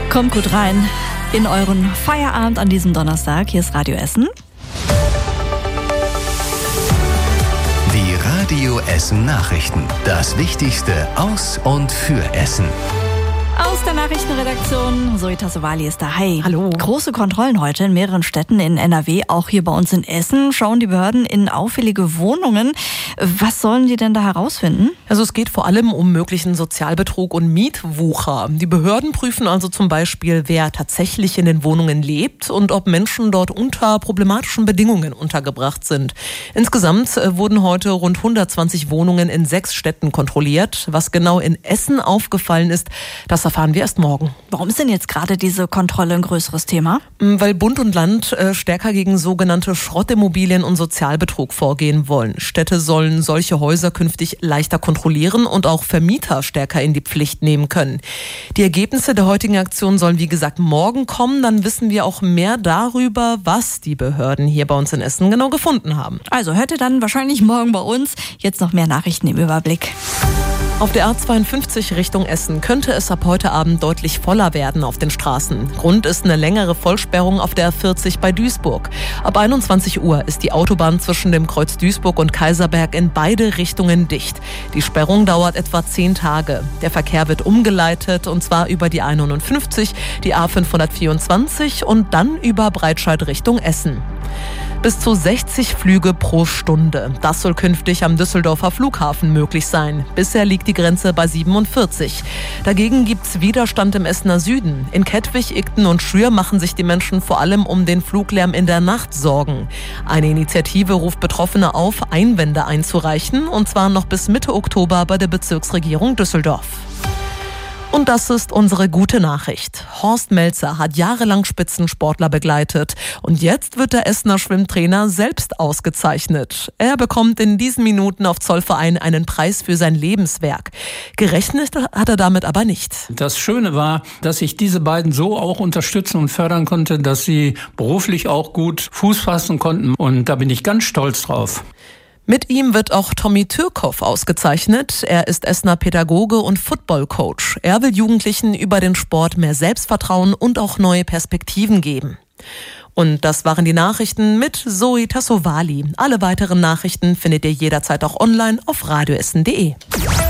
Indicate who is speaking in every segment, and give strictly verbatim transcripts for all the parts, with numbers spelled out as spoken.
Speaker 1: Kommt gut rein in euren Feierabend an diesem Donnerstag. Hier ist Radio Essen.
Speaker 2: Die Radio Essen Nachrichten. Das Wichtigste aus und für Essen.
Speaker 1: Aus der Nachrichtenredaktion, Zoe Tassovali ist da. Hi.
Speaker 3: Hallo.
Speaker 1: Große Kontrollen heute in mehreren Städten in N R W, auch hier bei uns in Essen. Schauen die Behörden in auffällige Wohnungen. Was sollen die denn da herausfinden?
Speaker 3: Also es geht vor allem um möglichen Sozialbetrug und Mietwucher. Die Behörden prüfen also zum Beispiel, wer tatsächlich in den Wohnungen lebt und ob Menschen dort unter problematischen Bedingungen untergebracht sind. Insgesamt wurden heute rund hundertzwanzig Wohnungen in sechs Städten kontrolliert. Was genau in Essen aufgefallen ist, das erfahren wir erst morgen.
Speaker 1: Warum ist denn jetzt gerade diese Kontrolle ein größeres Thema?
Speaker 3: Weil Bund und Land stärker gegen sogenannte Schrottimmobilien und Sozialbetrug vorgehen wollen. Städte sollen solche Häuser künftig leichter kontrollieren und auch Vermieter stärker in die Pflicht nehmen können. Die Ergebnisse der heutigen Aktion sollen wie gesagt morgen kommen. Dann wissen wir auch mehr darüber, was die Behörden hier bei uns in Essen genau gefunden haben.
Speaker 1: Also hört ihr dann wahrscheinlich morgen bei uns. Jetzt noch mehr Nachrichten im Überblick.
Speaker 3: Auf der A zweiundfünfzig Richtung Essen könnte es ab heute Abend deutlich voller werden auf den Straßen. Grund ist eine längere Vollsperrung auf der A vierzig bei Duisburg. Ab einundzwanzig Uhr ist die Autobahn zwischen dem Kreuz Duisburg und Kaiserberg in beide Richtungen dicht. Die Sperrung dauert etwa zehn Tage. Der Verkehr wird umgeleitet und zwar über die A neunundfünfzig, die A fünfhundertvierundzwanzig und dann über Breitscheid Richtung Essen. Bis zu sechzig Flüge pro Stunde. Das soll künftig am Düsseldorfer Flughafen möglich sein. Bisher liegt die Grenze bei siebenundvierzig. Dagegen gibt's Widerstand im Essener Süden. In Kettwig, Igten und Schür machen sich die Menschen vor allem um den Fluglärm in der Nacht Sorgen. Eine Initiative ruft Betroffene auf, Einwände einzureichen, und zwar noch bis Mitte Oktober bei der Bezirksregierung Düsseldorf. Und das ist unsere gute Nachricht. Horst Melzer hat jahrelang Spitzensportler begleitet und jetzt wird der Essener Schwimmtrainer selbst ausgezeichnet. Er bekommt in diesen Minuten auf Zollverein einen Preis für sein Lebenswerk. Gerechnet hat er damit aber nicht.
Speaker 4: Das Schöne war, dass ich diese beiden so auch unterstützen und fördern konnte, dass sie beruflich auch gut Fuß fassen konnten, und da bin ich ganz stolz drauf.
Speaker 3: Mit ihm wird auch Tommy Türkow ausgezeichnet. Er ist Essener Pädagoge und Footballcoach. Er will Jugendlichen über den Sport mehr Selbstvertrauen und auch neue Perspektiven geben. Und das waren die Nachrichten mit Zoe Tassovali. Alle weiteren Nachrichten findet ihr jederzeit auch online auf radioessen punkt de.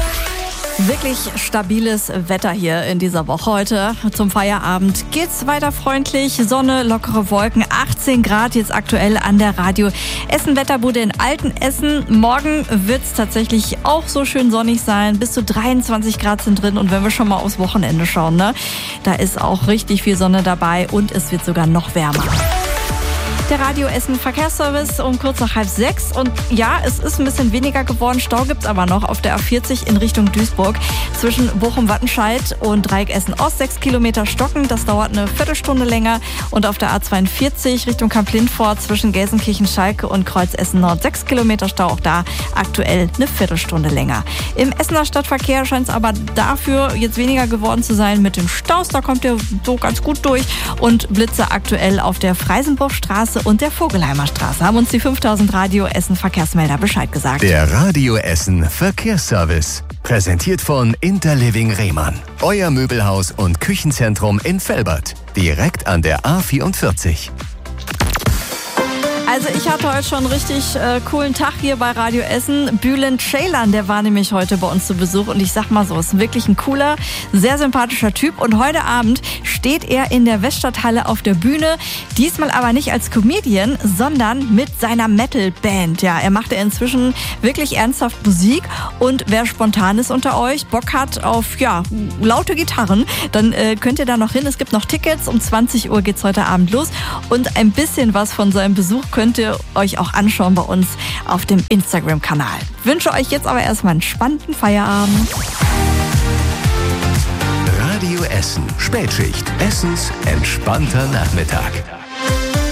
Speaker 1: Wirklich stabiles Wetter hier in dieser Woche. Heute zum Feierabend geht's weiter freundlich. Sonne, lockere Wolken, achtzehn Grad jetzt aktuell an der Radio Essen Wetterbude in Altenessen. Morgen wird's tatsächlich auch so schön sonnig sein. Bis zu dreiundzwanzig Grad sind drin. Und wenn wir schon mal aufs Wochenende schauen, ne, da ist auch richtig viel Sonne dabei und es wird sogar noch wärmer. Der Radio Essen Verkehrsservice um kurz nach halb sechs. Und ja, es ist ein bisschen weniger geworden. Stau gibt's aber noch auf der A vierzig in Richtung Duisburg. Zwischen Bochum-Wattenscheid und Dreieck Essen-Ost sechs Kilometer stocken. Das dauert eine Viertelstunde länger. Und auf der A zweiundvierzig Richtung Kamp-Lindfort zwischen Gelsenkirchen-Schalke und Kreuz Essen-Nord sechs Kilometer Stau. Auch da aktuell eine Viertelstunde länger. Im Essener Stadtverkehr scheint es aber dafür jetzt weniger geworden zu sein mit den Staus. Da kommt ihr so ganz gut durch. Und Blitze aktuell auf der Freisenburgstraße und der Vogelheimer Straße. Haben uns die fünftausend Radio Essen Verkehrsmelder Bescheid gesagt.
Speaker 2: Der Radio Essen Verkehrsservice. Präsentiert von Interliving Rehmann. Euer Möbelhaus und Küchenzentrum in Velbert. Direkt an der A vierundvierzig.
Speaker 1: Also ich hatte heute schon einen richtig äh, coolen Tag hier bei Radio Essen. Bülent Ceylan, der war nämlich heute bei uns zu Besuch und ich sag mal so, ist wirklich ein cooler, sehr sympathischer Typ und heute Abend steht er in der Weststadthalle auf der Bühne, diesmal aber nicht als Comedian, sondern mit seiner Metal-Band. Ja, er macht ja inzwischen wirklich ernsthaft Musik und wer spontan ist unter euch, Bock hat auf ja laute Gitarren, dann äh, könnt ihr da noch hin. Es gibt noch Tickets, um zwanzig Uhr geht's heute Abend los und ein bisschen was von seinem Besuch könnt ihr euch auch anschauen bei uns auf dem Instagram-Kanal. Wünsche euch jetzt aber erstmal einen spannenden Feierabend.
Speaker 2: Radio Essen. Spätschicht. Essens entspannter Nachmittag.